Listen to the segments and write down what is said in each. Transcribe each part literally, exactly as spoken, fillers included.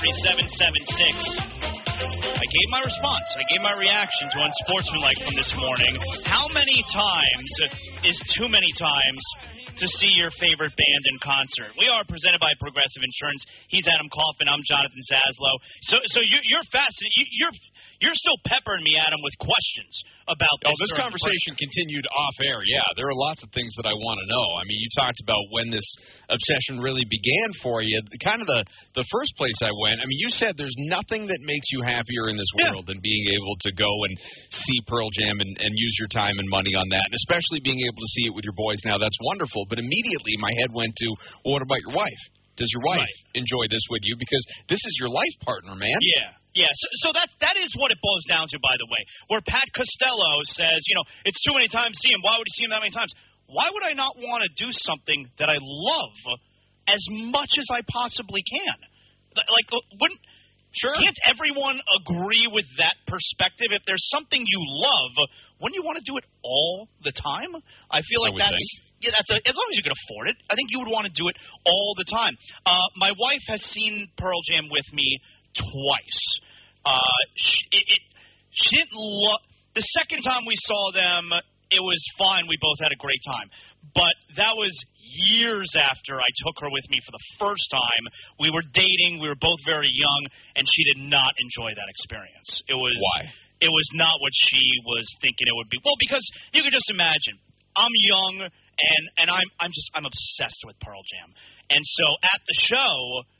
seven seven six. I gave my response. I gave my reaction to Unsportsmanlike from this morning. How many times is too many times to see your favorite band in concert? We are presented by Progressive Insurance. He's Adam Kaufman. I'm Jonathan Zaslow. So, so you, you're fascinated. You, you're you're still peppering me, Adam, with questions about this. Oh, this conversation continued off air. Yeah, there are lots of things that I want to know. I mean, you talked about when this obsession really began for you. Kind of the the first place I went. I mean, you said there's nothing that makes you happier in this world yeah. than being able to go and see Pearl Jam and, and use your time and money on that, and especially being able to see it with your boys now. That's wonderful. But immediately my head went to, well, what about your wife? Does your wife right. enjoy this with you? Because this is your life partner, man. Yeah. Yeah, so, so that that is what it boils down to, by the way, where Pat Costello says, you know, it's too many times to see him. Why would he see him that many times? Why would I not want to do something that I love as much as I possibly can? Like, wouldn't sure. can't everyone agree with that perspective? If there's something you love, wouldn't you want to do it all the time? I feel like I that's think. yeah, that's a, as long as you can afford it. I think you would want to do it all the time. Uh, my wife has seen Pearl Jam with me twice. Uh, she, it, it, she didn't lo- the second time we saw them, it was fine. We both had a great time. But that was years after I took her with me for the first time. We were dating. We were both very young, and she did not enjoy that experience. It was Why? It was not what she was thinking it would be. Well, because you could just imagine. I'm young, and, and I'm I'm just I'm obsessed with Pearl Jam. And so at the show,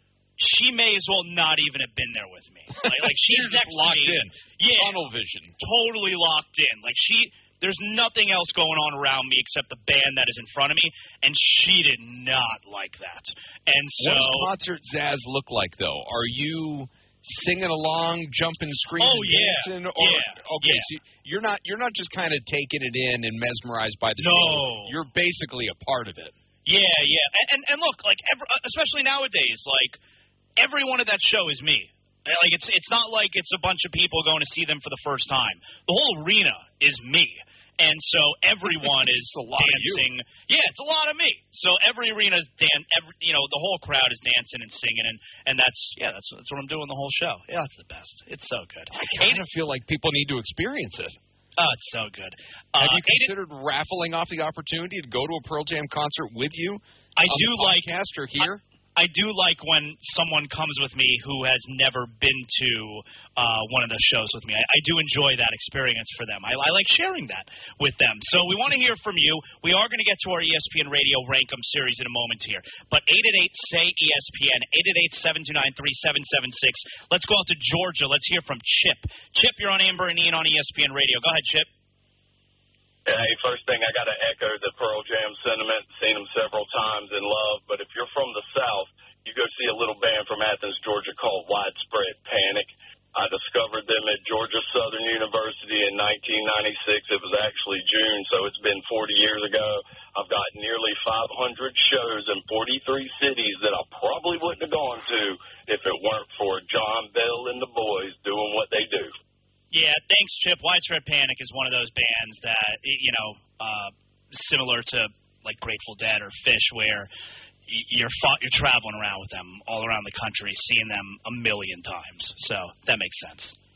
she may as well not even have been there with me. Like, like she's next locked to me. in. Yeah. Tunnel vision. Totally locked in. Like she, there's nothing else going on around me except the band that is in front of me, and she did not like that. And so, what does concert Zaz look like, though? Are you singing along, jumping, screaming, oh, yeah. dancing? Or, yeah. Okay, yeah. so you're not you're not just kind of taking it in and mesmerized by the no. show. You're basically a part of it. Yeah, yeah. And and, and look, like every, especially nowadays, like. Everyone at that show is me. Like it's it's not like it's a bunch of people going to see them for the first time. The whole arena is me, and so everyone is a lot dancing. Of you. Yeah, it's a lot of me. So every arena is dan. Every you know the whole crowd is dancing and singing, and, and that's yeah that's that's what I'm doing the whole show. Yeah, it's the best. It's so good. I kind of feel like people need to experience it. Oh, it's so good. Have uh, you considered it, raffling off the opportunity to go to a Pearl Jam concert with you? I on do the like podcast or here. I, I do like when someone comes with me who has never been to uh, one of the shows with me. I, I do enjoy that experience for them. I, I like sharing that with them. So we want to hear from you. We are going to get to our E S P N Radio Rankum series in a moment here. But eight eight eight, S A Y, E S P N, eight eight eight, seven two nine, three seven seven six. Let's go out to Georgia. Let's hear from Chip. Chip, you're on Amber and Ian on E S P N Radio. Go ahead, Chip. Hey, first thing, I got to echo the Pearl Jam sentiment. Seen them several times in love. But if you're from the South, you go see a little band from Athens, Georgia called Widespread Panic. I discovered them at Georgia Southern University in nineteen ninety-six. It was actually June, so it's been forty years ago. I've got nearly five hundred shows in forty-three cities that I probably wouldn't have gone to if it weren't for John Bell and the boys doing what they do. Yeah, thanks, Chip. Widespread Panic is one of those bands that, you know, uh, similar to, like, Grateful Dead or Fish, where you're you're traveling around with them all around the country, seeing them a million times. So that makes sense.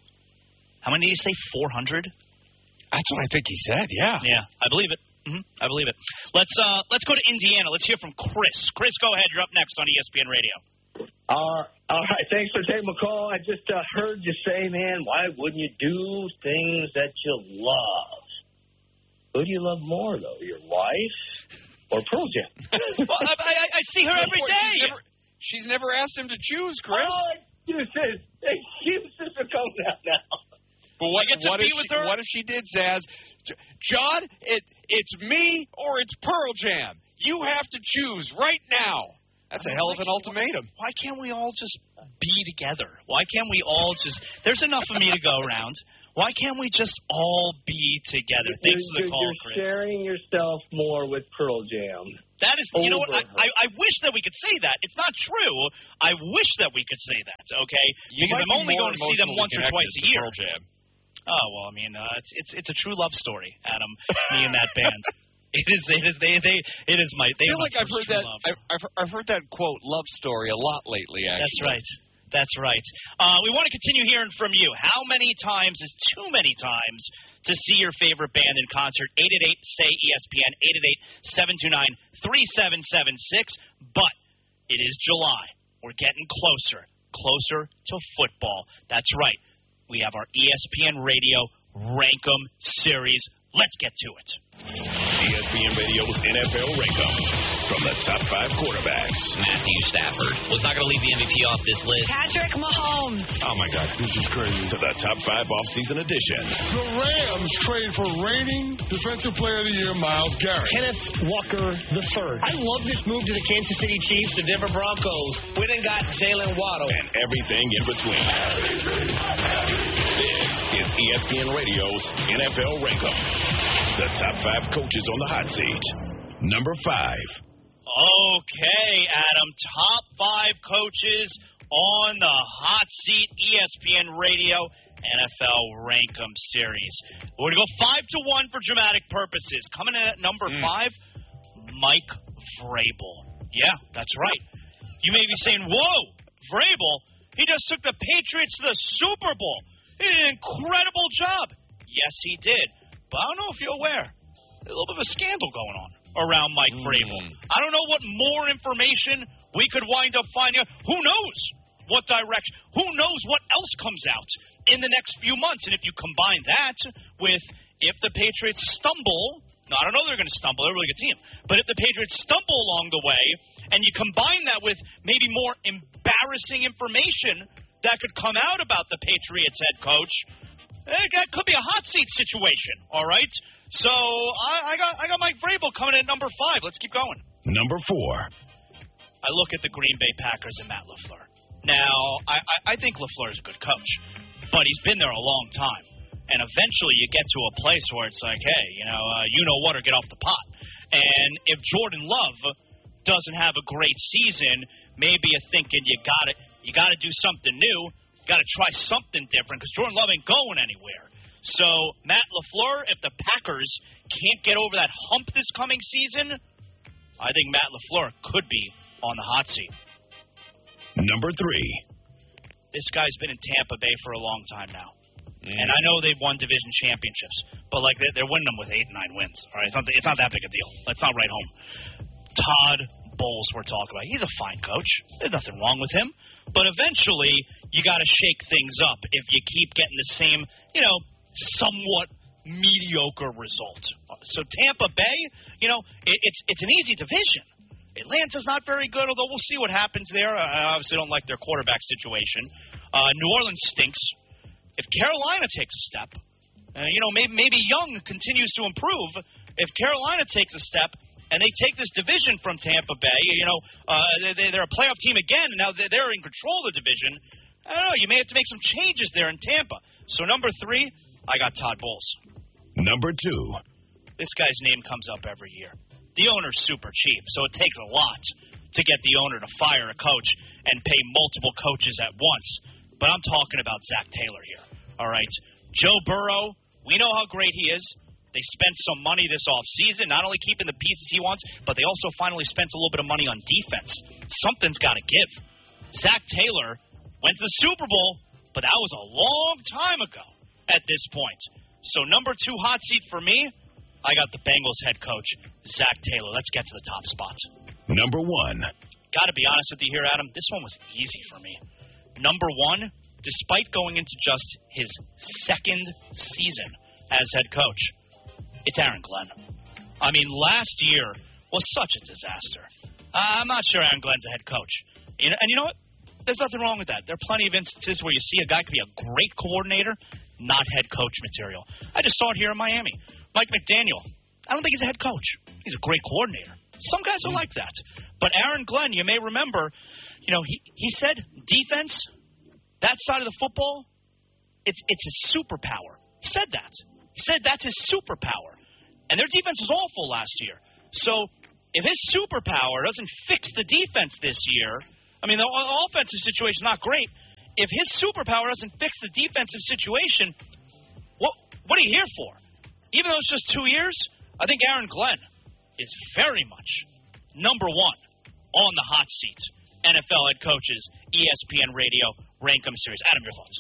How many did you say, four hundred? That's what I think he said, yeah. Yeah, I believe it. Mm-hmm. I believe it. Let's uh, let's go to Indiana. Let's hear from Chris. Chris, go ahead. You're up next on E S P N Radio. Uh, all right, thanks for taking my call. I just uh, heard you say, man, why wouldn't you do things that you love? Who do you love more, though, your wife or Pearl Jam? Well, I, I, I see her every day. She's never, she's never asked him to choose, Chris. Oh, you said, excuses are coming out now. But what, I get to what, be if with she, her? what if she did, Zaz? John, it, it's me or it's Pearl Jam. You have to choose right now. That's a hell of an ultimatum. Why can't we all just be together? Why can't we all just – there's enough of me to go around. Why can't we just all be together? Thanks you're, for the call, you're Chris. You're sharing yourself more with Pearl Jam. That is – you know what? I, I, I wish that we could say that. It's not true. I wish that we could say that, okay? You because I'm be only going to see them once or twice a year. Pearl Jam. Oh, well, I mean, uh, it's, it's it's a true love story, Adam, me and that band. It is. It is. They. They. It is my. They I feel like I've heard that. love. I've, I've I've heard that quote "love story" a lot lately. Actually, that's right. That's right. Uh, we want to continue hearing from you. How many times is too many times to see your favorite band in concert? eight eight eight, S A Y, E S P N, eight eight eight, seven two nine, three seven seven six. But it is July. We're getting closer, closer to football. That's right. We have our E S P N Radio Rankum Series. Let's get to it. E S P N Radio's N F L Rankum from the top five quarterbacks. Matthew Stafford was not going to leave the M V P off this list. Patrick Mahomes. Oh, my God. This is crazy. To the top five offseason editions. The Rams trade for reigning Defensive Player of the Year, Myles Garrett. Kenneth Walker the third. I love this move to the Kansas City Chiefs, the Denver Broncos. We done got Jalen Waddle. And everything in between. This is E S P N Radio's N F L Rankum. The top five coaches on the hot seat. Number five. Okay, Adam. Top five coaches on the hot seat. E S P N Radio N F L Rankum Series. We're going to go five to one for dramatic purposes. Coming in at number mm. five, Mike Vrabel. Yeah, that's right. You may be saying, whoa, Vrabel, he just took the Patriots to the Super Bowl. He did an incredible job. Yes, he did. But I don't know if you're aware. There's a little bit of a scandal going on around Mike mm. Vrabel. I don't know what more information we could wind up finding out. Who knows what direction? Who knows what else comes out in the next few months? And if you combine that with if the Patriots stumble, no, I don't know they're going to stumble. They're a really good team. But if the Patriots stumble along the way and you combine that with maybe more embarrassing information that could come out about the Patriots head coach, that could be a hot seat situation, all right? So I, I got I got Mike Vrabel coming in at number five. Let's keep going. Number four. I look at the Green Bay Packers and Matt LaFleur. Now, I, I, I think LaFleur is a good coach, but he's been there a long time. And eventually you get to a place where it's like, hey, you know, uh, you know what, or get off the pot. And if Jordan Love doesn't have a great season, maybe you're thinking you got it. You got to do something new. Got to try something different because Jordan Love ain't going anywhere. So, Matt LaFleur, if the Packers can't get over that hump this coming season, I think Matt LaFleur could be on the hot seat. Number three. This guy's been in Tampa Bay for a long time now. Mm. And I know they've won division championships, but, like, they're, they're winning them with eight, nine wins. All right, it's not, it's not that big a deal. Let's not write home. Todd Bowles we're talking about. He's a fine coach. There's nothing wrong with him. But eventually, you got to shake things up if you keep getting the same, you know, somewhat mediocre result. So Tampa Bay, you know, it, it's it's an easy division. Atlanta's not very good, although we'll see what happens there. I obviously don't like their quarterback situation. Uh, New Orleans stinks. If Carolina takes a step, uh, you know, maybe, maybe Young continues to improve. If Carolina takes a step and they take this division from Tampa Bay, you know, uh, they, they're a playoff team again, and now they're in control of the division. I don't know. You may have to make some changes there in Tampa. So number three, I got Todd Bowles. Number two. This guy's name comes up every year. The owner's super cheap, so it takes a lot to get the owner to fire a coach and pay multiple coaches at once. But I'm talking about Zach Taylor here, all right? Joe Burrow, we know how great he is. They spent some money this offseason, not only keeping the pieces he wants, but they also finally spent a little bit of money on defense. Something's got to give. Zach Taylor went to the Super Bowl, but that was a long time ago at this point. So number two hot seat for me, I got the Bengals head coach, Zach Taylor. Let's get to the top spot. Number one. Got to be honest with you here, Adam. This one was easy for me. Number one, despite going into just his second season as head coach, it's Aaron Glenn. I mean, last year was such a disaster. Uh, I'm not sure Aaron Glenn's a head coach. You know, and you know what? There's nothing wrong with that. There are plenty of instances where you see a guy could be a great coordinator, not head coach material. I just saw it here in Miami. Mike McDaniel, I don't think he's a head coach. He's a great coordinator. Some guys are like that. But Aaron Glenn, you may remember, you know, he, he said defense, that side of the football, it's it's his superpower. He said that. He said that's his superpower. And their defense was awful last year. So if his superpower doesn't fix the defense this year, I mean, the offensive situation is not great. If his superpower doesn't fix the defensive situation, what what are you here for? Even though it's just two years, I think Aaron Glenn is very much number one on the hot seat N F L head coaches, E S P N Radio, Rank 'em Series. Adam, your thoughts?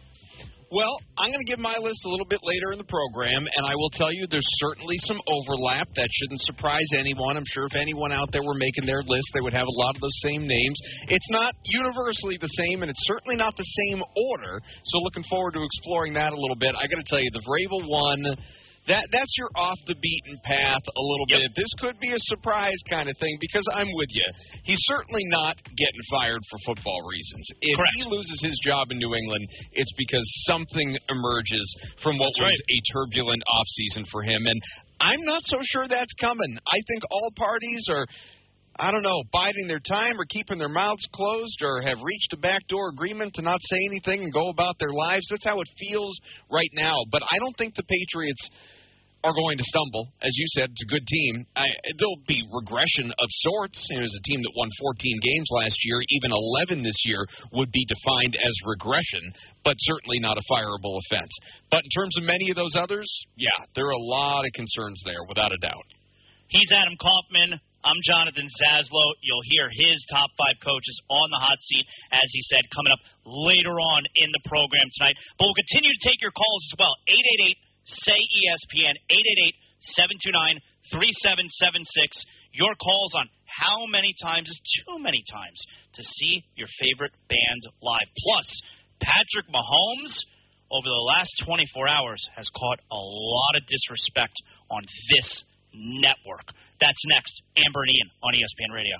Well, I'm going to give my list a little bit later in the program, and I will tell you there's certainly some overlap. That shouldn't surprise anyone. I'm sure if anyone out there were making their list, they would have a lot of those same names. It's not universally the same, and it's certainly not the same order, so looking forward to exploring that a little bit. I got to tell you, the Vrabel one... That that's your off-the-beaten path a little yep. bit. This could be a surprise kind of thing because I'm with you. He's certainly not getting fired for football reasons. If Correct. he loses his job in New England, it's because something emerges from what that's was right. a turbulent offseason for him. And I'm not so sure that's coming. I think all parties are, I don't know, biding their time or keeping their mouths closed or have reached a backdoor agreement to not say anything and go about their lives. That's how it feels right now. But I don't think the Patriots are going to stumble. As you said, it's a good team. I, there'll be regression of sorts. It was a team that won fourteen games last year. Even eleven this year would be defined as regression, but certainly not a fireable offense. But in terms of many of those others, yeah, there are a lot of concerns there, without a doubt. He's Adam Kaufman. I'm Jonathan Zaslow. You'll hear his top five coaches on the hot seat, as he said, coming up later on in the program tonight. But we'll continue to take your calls as well. eight eight eight, S A Y, E S P N, eight eight eight, seven two nine, three seven seven six. Your calls on how many times is too many times to see your favorite band live. Plus, Patrick Mahomes, over the last twenty-four hours, has caught a lot of disrespect on this network. That's next. Amber and Ian on E S P N Radio.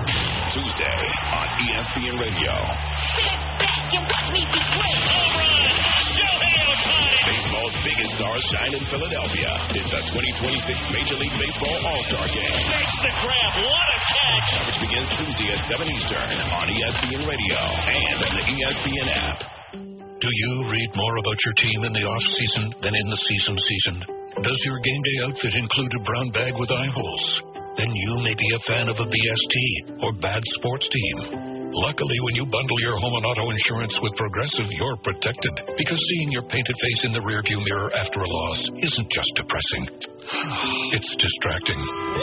Tuesday on E S P N Radio. Sit back and watch me be great. All right. Shohei Ohtani. Baseball's biggest stars shine in Philadelphia. It's the twenty twenty-six Major League Baseball All-Star Game. Makes the grab. What a catch. Coverage begins Tuesday at seven Eastern on E S P N Radio and on the E S P N app. Do you read more about your team in the off-season than in the season season? Does your game day outfit include a brown bag with eye holes? Then you may be a fan of a B S T or bad sports team. Luckily, when you bundle your home and auto insurance with Progressive, you're protected. Because seeing your painted face in the rearview mirror after a loss isn't just depressing. It's distracting.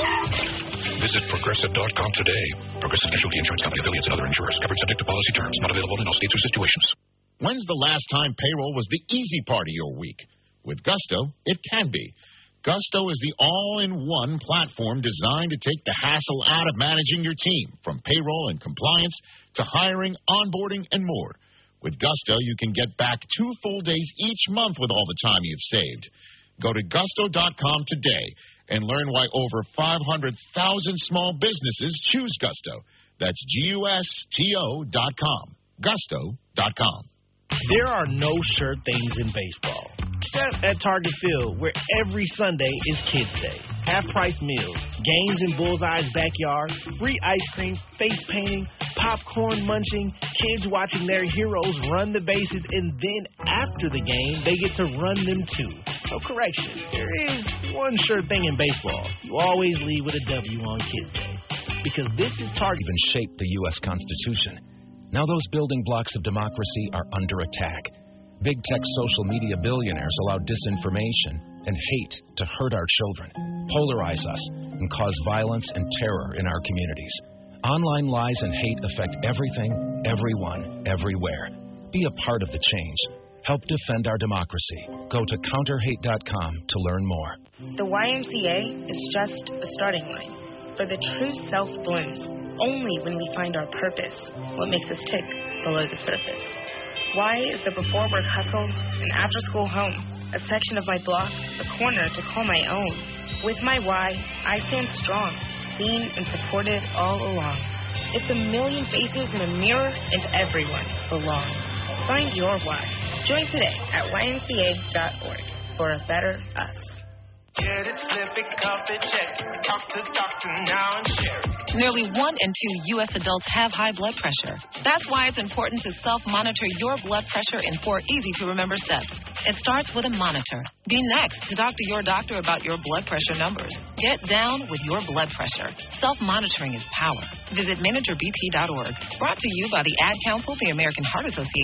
Visit Progressive dot com today. Progressive Casualty Insurance Company, affiliates, and other insurers. Covered subject to policy terms. Not available in all states or situations. When's the last time payroll was the easy part of your week? With Gusto, it can be. Gusto is the all-in-one platform designed to take the hassle out of managing your team, from payroll and compliance to hiring, onboarding, and more. With Gusto, you can get back two full days each month with all the time you've saved. Go to gusto dot com today and learn why over five hundred thousand small businesses choose Gusto. That's G U S T O dot com. gusto dot com. There are no sure things in baseball, except at Target Field, where every Sunday is Kids Day. Half-price meals, games in Bullseye's backyard, free ice cream, face painting, popcorn munching, kids watching their heroes run the bases, and then after the game, they get to run them too. So correction, there is one sure thing in baseball. You always leave with a W on Kids Day. Because this is Target. Even shaped the U S Constitution. Now those building blocks of democracy are under attack. Big tech social media billionaires allow disinformation and hate to hurt our children, polarize us, and cause violence and terror in our communities. Online lies and hate affect everything, everyone, everywhere. Be a part of the change. Help defend our democracy. Go to counter hate dot com to learn more. The Y M C A is just a starting line. For the true self blooms only when we find our purpose, what makes us tick below the surface. Y is the before work hustle, an after school home, a section of my block, a corner to call my own. With my Y, I stand strong, seen and supported all along. It's a million faces in a mirror, and everyone belongs. Find your Y. Join today at Y M C A dot org for a better us. Get it, slip it, cuff it, check it. Talk to doctor now and share it. Nearly one in two U S adults have high blood pressure. That's why it's important to self-monitor your blood pressure in four easy-to-remember steps. It starts with a monitor. Be next to talk to your doctor about your blood pressure numbers. Get down with your blood pressure. Self-monitoring is power. Visit manager b p dot org. Brought to you by the Ad Council, the American Heart Association.